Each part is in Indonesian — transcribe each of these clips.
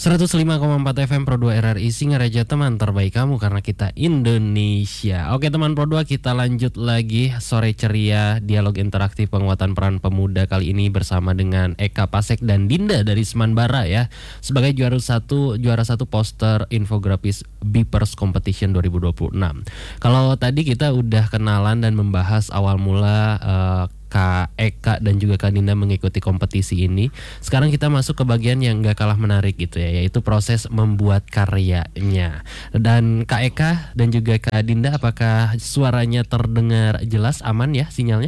105,4 FM Pro 2 RRI Singaraja, teman terbaik kamu karena kita Indonesia. Oke teman Pro 2, kita lanjut lagi sore ceria dialog interaktif penguatan peran pemuda kali ini bersama dengan Eka Pasek dan Dinda dari Semanbara ya, sebagai juara satu poster infografis Beepers Competition 2026. Kalau tadi kita udah kenalan dan membahas awal mula Kak Eka dan juga Kak Dinda mengikuti kompetisi ini. Sekarang kita masuk ke bagian yang gak kalah menarik gitu ya, yaitu proses membuat karyanya. Dan Kak Eka dan juga Kak Dinda, apakah suaranya terdengar jelas, aman ya sinyalnya?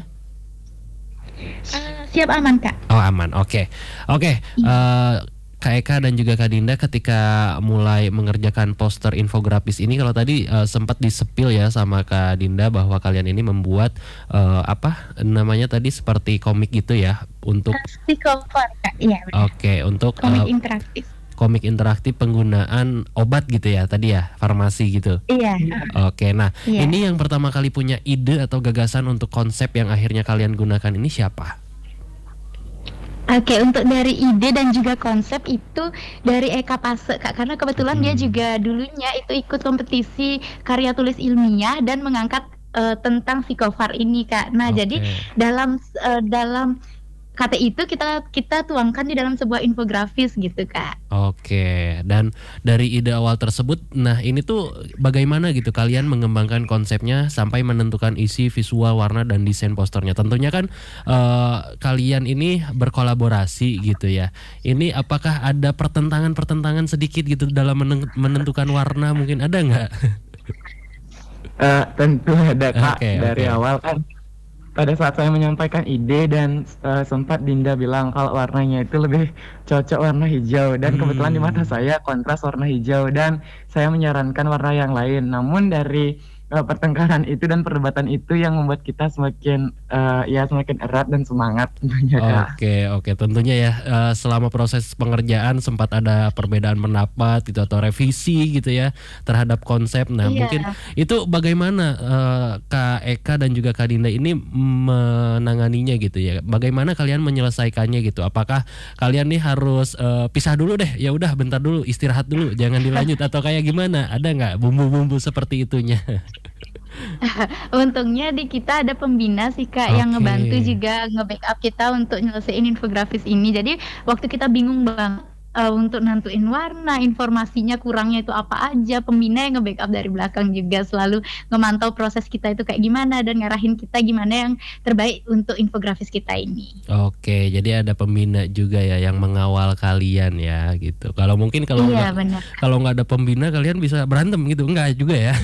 Siap, aman Kak. Oh aman, oke. Kak Eka dan juga Kak Dinda, ketika mulai mengerjakan poster infografis ini, kalau tadi sempat disepil ya sama Kak Dinda bahwa kalian ini membuat apa namanya tadi, seperti komik gitu ya untuk cover Kak. Iya benar. Oke, untuk komik interaktif. Komik interaktif penggunaan obat gitu ya tadi ya, farmasi gitu. Iya. Oke, nah Iya. ini yang pertama kali punya ide atau gagasan untuk konsep yang akhirnya kalian gunakan ini siapa? Oke, untuk dari ide dan juga konsep itu dari Eka Pasek Kak, karena kebetulan dia juga dulunya itu ikut kompetisi karya tulis ilmiah dan mengangkat tentang psikofar ini Kak. Nah, jadi dalam kata itu kita tuangkan di dalam sebuah infografis gitu Kak. Oke, dan dari ide awal tersebut, nah ini tuh bagaimana gitu kalian mengembangkan konsepnya sampai menentukan isi, visual, warna, dan desain posternya. Tentunya kan kalian ini berkolaborasi gitu ya. Ini apakah ada pertentangan sedikit gitu dalam menentukan warna, mungkin ada nggak? Tentu ada Kak. Dari Oke. awal kan pada saat saya menyampaikan ide dan sempat Dinda bilang kalau warnanya itu lebih cocok warna hijau, dan kebetulan di mata saya kontras warna hijau dan saya menyarankan warna yang lain. Namun dari pertengkaran itu dan perdebatan itu yang membuat kita semakin semakin erat dan semangat tentunya Kak. Oke, tentunya ya selama proses pengerjaan sempat ada perbedaan pendapat itu atau revisi gitu ya terhadap konsep. Nah, mungkin itu bagaimana Kak Eka dan juga Kak Dinda ini menanganinya gitu ya. Bagaimana kalian menyelesaikannya gitu? Apakah kalian nih harus pisah dulu deh, ya udah bentar dulu, istirahat dulu, jangan dilanjut, atau kayak gimana? Ada nggak bumbu-bumbu seperti itunya? Untungnya di kita ada pembina sih Kak yang ngebantu juga nge-backup kita untuk nyelesain infografis ini. Jadi waktu kita bingung banget untuk nentuin warna, informasinya kurangnya itu apa aja, pembina yang nge-backup dari belakang juga selalu ngemantau proses kita itu kayak gimana dan ngarahin kita gimana yang terbaik untuk infografis kita ini. Oke, jadi ada pembina juga ya yang mengawal kalian ya gitu. Kalau mungkin kalau nggak ada pembina kalian bisa berantem gitu, enggak juga ya?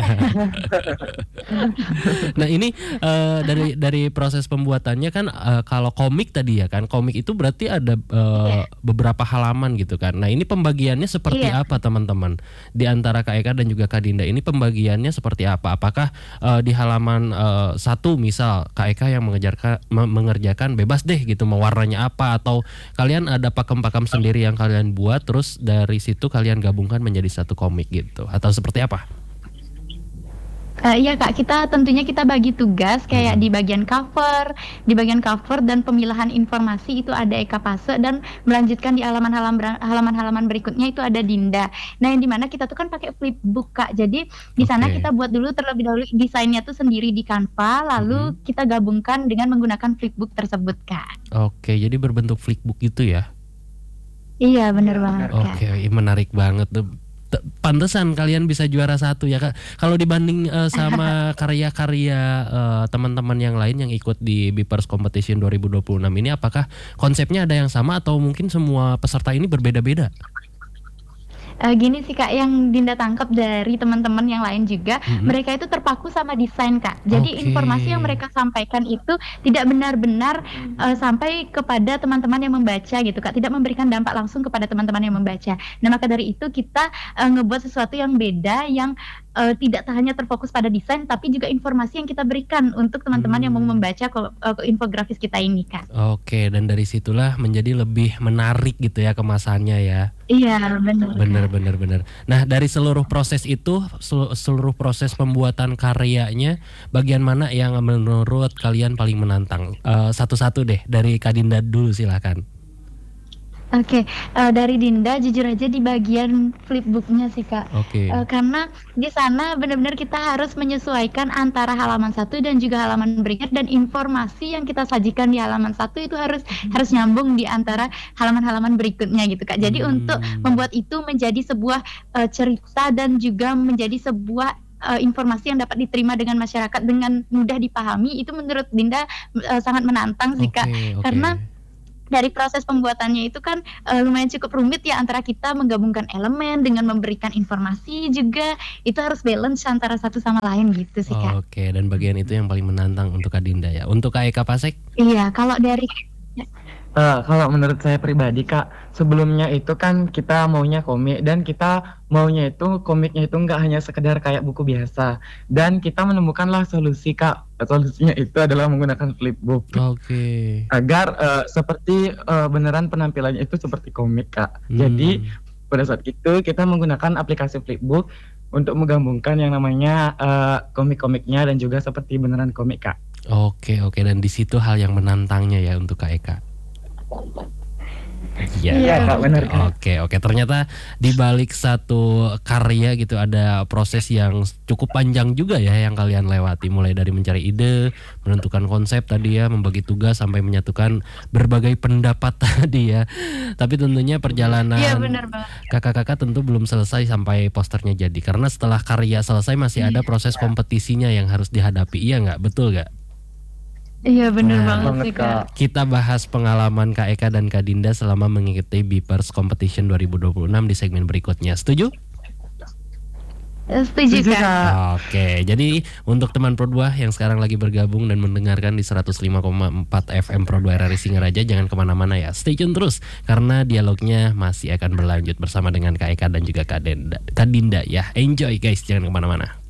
Nah ini dari proses pembuatannya kan kalau komik tadi ya kan, komik itu berarti ada beberapa halaman gitu kan. Nah ini pembagiannya seperti apa teman-teman? Di antara Kak Eka dan juga Kak Dinda ini pembagiannya seperti apa? Apakah di halaman 1 misal Kak Eka yang mengerjakan bebas deh gitu mau warnanya apa, atau kalian ada pakem-pakem sendiri yang kalian buat terus dari situ kalian gabungkan menjadi satu komik gitu, atau seperti apa? Iya Kak, tentunya kita bagi tugas kayak di bagian cover dan pemilahan informasi itu ada Eka Pasek, dan melanjutkan di halaman-halaman berikutnya itu ada Dinda. Nah, yang dimana kita tuh kan pakai flipbook Kak. Jadi di sana kita buat dulu terlebih dahulu desainnya tuh sendiri di Canva, lalu kita gabungkan dengan menggunakan flipbook tersebut Kak. Oke, jadi berbentuk flipbook gitu ya? Iya, benar banget Kak. Oke, menarik banget tuh. Pantesan kalian bisa juara 1 ya Kak. Kalau dibanding sama karya-karya teman-teman yang lain yang ikut di Beepers Competition 2026 ini, apakah konsepnya ada yang sama atau mungkin semua peserta ini berbeda-beda? Gini sih Kak, yang Dinda tangkap dari teman-teman yang lain juga, mereka itu terpaku sama desain Kak. Jadi informasi yang mereka sampaikan itu tidak benar-benar sampai kepada teman-teman yang membaca gitu Kak, tidak memberikan dampak langsung kepada teman-teman yang membaca. Nah, maka dari itu kita ngebuat sesuatu yang beda, yang tidak hanya terfokus pada desain, tapi juga informasi yang kita berikan untuk teman-teman yang mau membaca infografis kita ini Kak. Oke, dan dari situlah menjadi lebih menarik gitu ya kemasannya ya. Iya, benar. Benar. Nah, dari seluruh proses itu, seluruh proses pembuatan karyanya, bagian mana yang menurut kalian paling menantang? Satu-satu deh, dari Kak Dinda dulu silakan. Oke, dari Dinda jujur aja di bagian flipbook-nya sih, Kak. Oke. Karena di sana benar-benar kita harus menyesuaikan antara halaman satu dan juga halaman berikut, dan informasi yang kita sajikan di halaman satu itu harus nyambung di antara halaman-halaman berikutnya gitu, Kak. Jadi untuk membuat itu menjadi sebuah, cerita dan juga menjadi sebuah, informasi yang dapat diterima dengan masyarakat dengan mudah dipahami, itu menurut Dinda, sangat menantang sih, Kak. Oke, oke. Karena dari proses pembuatannya itu kan, lumayan cukup rumit ya antara kita menggabungkan elemen dengan memberikan informasi juga, itu harus balance antara satu sama lain gitu sih, Kak. Oke, dan bagian itu yang paling menantang untuk Kak Dinda ya. Untuk Kak Eka Pasek? Iya, kalau dari Kalau menurut saya pribadi Kak, sebelumnya itu kan kita maunya komik dan kita maunya itu komiknya itu nggak hanya sekedar kayak buku biasa. Dan kita menemukanlah solusi Kak. Solusinya itu adalah menggunakan flipbook Oke. agar seperti beneran penampilannya itu seperti komik Kak. Jadi pada saat itu kita menggunakan aplikasi flipbook untuk menggabungkan yang namanya komik-komiknya dan juga seperti beneran komik Kak. Oke, oke, dan di situ hal yang menantangnya ya untuk Kak Eka. Iya, Kak, benar, Kak. Oke. Ternyata di balik satu karya gitu ada proses yang cukup panjang juga ya yang kalian lewati, mulai dari mencari ide, menentukan konsep tadi ya, membagi tugas sampai menyatukan berbagai pendapat tadi ya. Tapi tentunya perjalanan Iya, benar banget. kakak-kakak tentu belum selesai sampai posternya jadi, karena setelah karya selesai masih ada proses kompetisinya yang harus dihadapi. Iya nggak? Betul nggak? Iya, benar Nah, banget banget, sih, Kak. Kita bahas pengalaman Kak Eka dan Kak Dinda selama mengikuti Beepers Competition 2026 di segmen berikutnya. Setuju? Setuju, Setuju, Kak. Kak. Oke, jadi untuk teman Pro 2 yang sekarang lagi bergabung dan mendengarkan di 105,4 FM Pro 2 RRI Singaraja, jangan kemana-mana ya. Stay tune terus karena dialognya masih akan berlanjut bersama dengan Kak Eka dan juga Kak Dinda ya. Enjoy guys, jangan kemana-mana.